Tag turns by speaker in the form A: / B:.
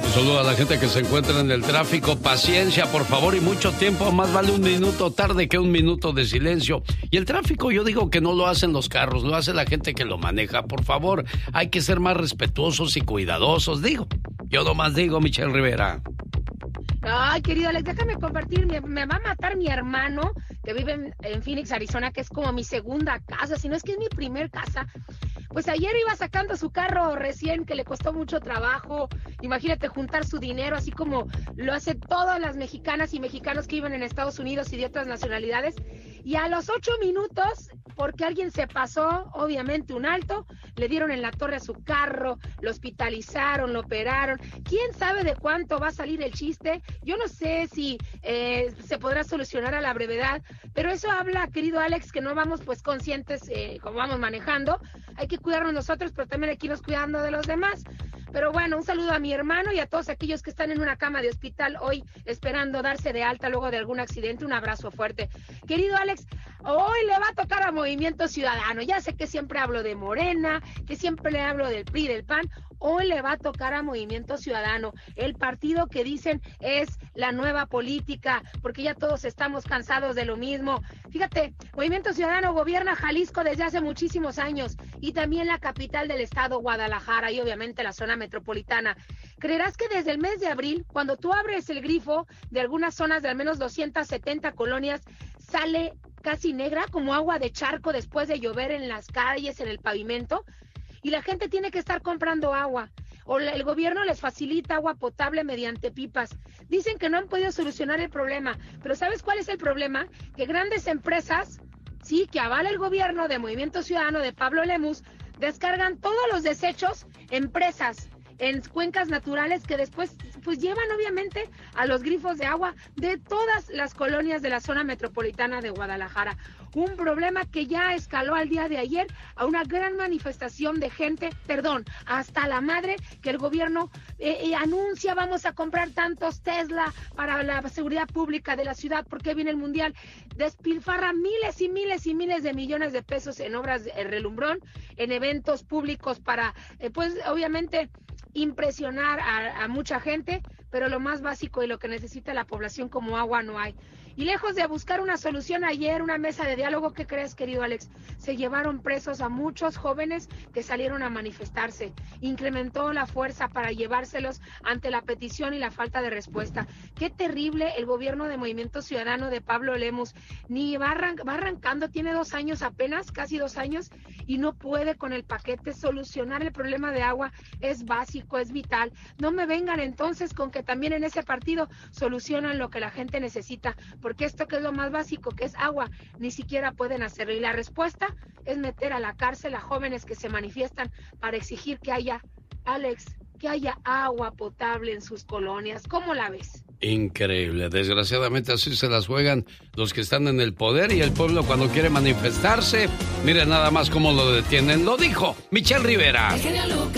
A: Un saludo a la gente que se encuentra en el tráfico. Paciencia, por favor, y mucho tiempo. Más vale un minuto tarde que un minuto de silencio. Y el tráfico, yo digo que no lo hacen los carros, lo hace la gente que lo maneja. Por favor, hay que ser más respetuosos y cuidadosos. Yo nomás digo, Michelle Rivera.
B: Ay, querido Alex, déjame compartir. Me va a matar mi hermano que vive en Phoenix, Arizona, que es como mi segunda casa, si no es que es mi primer casa. Pues ayer iba sacando su carro recién, que le costó mucho trabajo. Imagínate juntar su dinero, así como lo hace todas las mexicanas y mexicanos que viven en Estados Unidos y de otras nacionalidades. Y a los 8 minutos, porque alguien se pasó, obviamente un alto, le dieron en la torre a su carro, lo hospitalizaron, lo operaron. ¿Quién sabe de cuánto va a salir el chiste? Yo no sé si se podrá solucionar a la brevedad, pero eso habla, querido Alex, que no vamos pues conscientes como vamos manejando. Hay que cuidarnos nosotros, pero también hay que irnos cuidando de los demás. Pero bueno, un saludo a mi hermano y a todos aquellos que están en una cama de hospital hoy esperando darse de alta luego de algún accidente. Un abrazo fuerte. Querido Alex, hoy le va a tocar a Movimiento Ciudadano. Ya sé que siempre hablo de Morena, que siempre le hablo del PRI, del PAN. Hoy le va a tocar a Movimiento Ciudadano, el partido que dicen es la nueva política, porque ya todos estamos cansados de lo mismo. Fíjate, Movimiento Ciudadano gobierna Jalisco desde hace muchísimos años y también la capital del estado, Guadalajara, y obviamente la zona metropolitana. ¿Creerás que desde el mes de abril, cuando tú abres el grifo de algunas zonas de al menos 270 colonias, sale casi negra como agua de charco después de llover en las calles, en el pavimento? Y la gente tiene que estar comprando agua, o el gobierno les facilita agua potable mediante pipas. Dicen que no han podido solucionar el problema, pero ¿sabes cuál es el problema? Que grandes empresas, sí, que avala el gobierno de Movimiento Ciudadano de Pablo Lemus, descargan todos los desechos en presas, en cuencas naturales que después pues llevan obviamente a los grifos de agua de todas las colonias de la zona metropolitana de Guadalajara. Un problema que ya escaló al día de ayer a una gran manifestación de gente, hasta la madre, que el gobierno anuncia vamos a comprar tantos Tesla para la seguridad pública de la ciudad porque viene el mundial. Despilfarra miles y miles y miles de millones de pesos en obras de relumbrón, en eventos públicos para, pues obviamente, impresionar a mucha gente, pero lo más básico y lo que necesita la población como agua no hay. Y lejos de buscar una solución ayer, una mesa de diálogo, ¿qué crees, querido Alex? Se llevaron presos a muchos jóvenes que salieron a manifestarse. Incrementó la fuerza para llevárselos ante la petición y la falta de respuesta. Qué terrible el gobierno de Movimiento Ciudadano de Pablo Lemus. Ni va arrancando, tiene 2 años apenas, casi 2 años, y no puede con el paquete solucionar el problema de agua. Es básico, es vital. No me vengan entonces con que también en ese partido solucionan lo que la gente necesita, porque esto que es lo más básico, que es agua, ni siquiera pueden hacerlo. Y la respuesta es meter a la cárcel a jóvenes que se manifiestan para exigir que haya, Alex, que haya agua potable en sus colonias. ¿Cómo la ves?
A: Increíble. Desgraciadamente así se las juegan los que están en el poder, y el pueblo cuando quiere manifestarse, miren nada más cómo lo detienen. Lo dijo Michelle Rivera.